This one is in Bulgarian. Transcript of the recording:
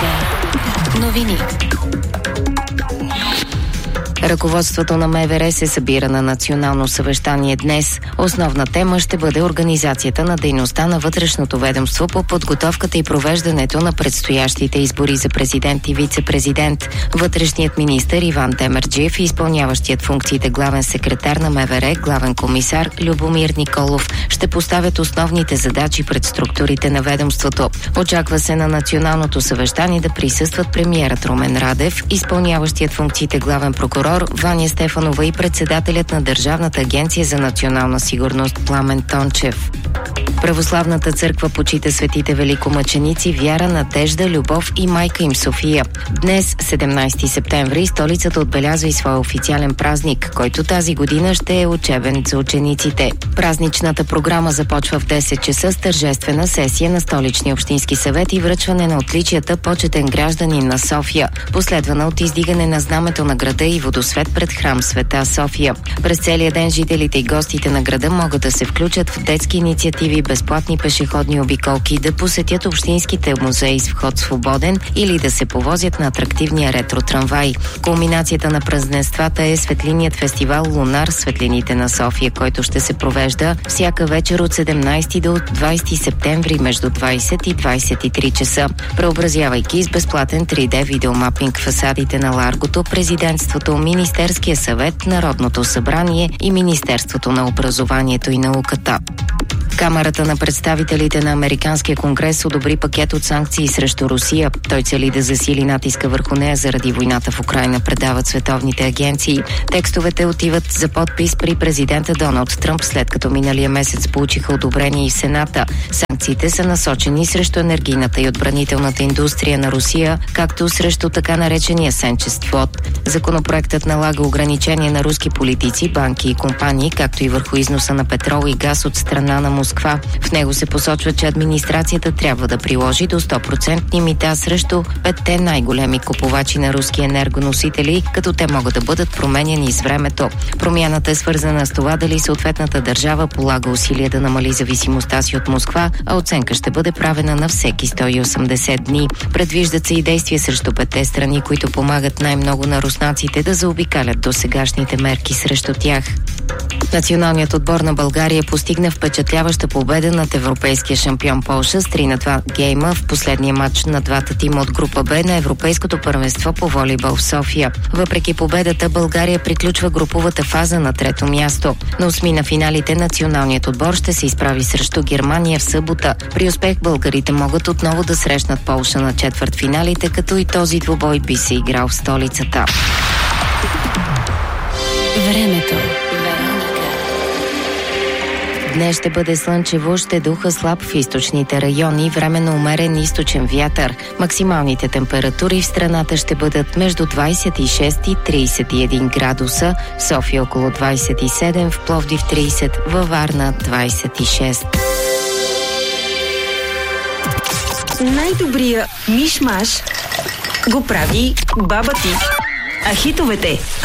Новини. Ръководството на МВР се събира на национално съвещание днес. Основна тема ще бъде организацията на дейността на вътрешното ведомство по подготовката и провеждането на предстоящите избори за президент и вице-президент. Вътрешният министър Иван Демерджиев и изпълняващият функциите главен секретар на МВР, главен комисар Любомир Николов ще поставят основните задачи пред структурите на ведомството. Очаква се на националното съвещание да присъстват премиерът Румен Радев, изпълняващият функциите главен прокурор Ваня Стефанова и председателят на Държавната агенция за национална сигурност Пламен Тончев. Православната църква почита светите великомъченици Вяра, Надежда, Любов и майка им София. Днес, 17 септември, столицата отбелязва и своя официален празник, който тази година ще е учебен за учениците. Празничната програма започва в 10 часа с тържествена сесия на Столичния общински съвет и връчване на отличията почетен гражданин на София, последвана от издигане на знамето на града и водосвет пред храм Света София. През целия ден жителите и гостите на града могат да се включат в детски инициативи, безплатни пешеходни обиколки, да посетят общинските музеи с вход свободен или да се повозят на атрактивния ретро-трамвай. Кулминацията на празненствата е светлинният фестивал Лунар Светлините на София, който ще се провежда всяка вечер от 17 до 20 септември между 20 и 23 часа, преобразявайки с безплатен 3D видеомапинг фасадите на Ларгото, Президентството, Министерския съвет, Народното събрание и Министерството на образованието и науката. Камарата на представителите на Американския конгрес одобри пакет от санкции срещу Русия. Той цели да засили натиска върху нея заради войната в Украйна, предават световните агенции. Текстовете отиват за подпис при президента Доналд Тръмп, след като миналия месец получиха одобрение и в Сената. Санкциите са насочени срещу енергийната и отбранителната индустрия на Русия, както срещу така наречения сенчест флот. Законопроектът налага ограничения на руски политици, банки и компании, както и върху износа на петрол и газ от страна на Москва. В него се посочва, че администрацията трябва да приложи до 100% мита срещу 5 най-големи купувачи на руски енергоносители, като те могат да бъдат променяни с времето. Промяната е свързана с това дали съответната държава полага усилия да намали зависимостта си от Москва, а оценка ще бъде правена на всеки 180 дни. Предвиждат се и действия срещу 5 страни, които помагат най-много на руснаците да заобикалят досегашните мерки срещу тях. Националният отбор на България постигна впечатляваща победа над европейския шампион Полша с 3-2 гейма в последния матч на двата тима от група Б на Европейското първенство по волейбол в София. Въпреки победата, България приключва груповата фаза на 3-то място. На осми на финалите националният отбор ще се изправи срещу Германия в събота. При успех българите могат отново да срещнат Полша на четвъртфиналите, като и този двубой би се играл в столицата. Времето. Днес ще бъде слънчево, ще духа слаб в източните райони, временно умерен източен вятър. Максималните температури в страната ще бъдат между 26 и 31 градуса, в София около 27, в Пловдив 30, във Варна 26. Най-добрия миш-маш го прави баба ти. А хитовете